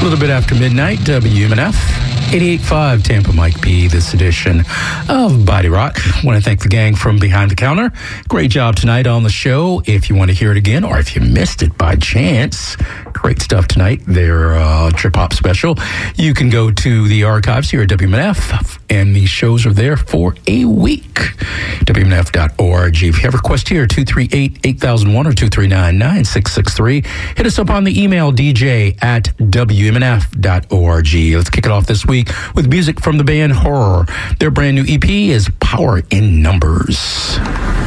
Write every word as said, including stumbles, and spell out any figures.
A little bit after midnight, W M N F, eighty-eight point five Tampa Mike P, this edition of Body Rock. I want to thank the gang from Behind the Counter. Great job tonight on the show. If you want to hear it again, or if you missed it by chance, great stuff tonight. Their uh, trip hop special. You can go to the archives here at W M N F, and the shows are there for a week. W M N F dot org. If you have a request here, two three eight, eight thousand one or two three nine, nine six six three. Hit us up on the email, D J at W M N F dot org. Let's kick it off this week with music from the band Horror. Their brand new E P is Power in Numbers.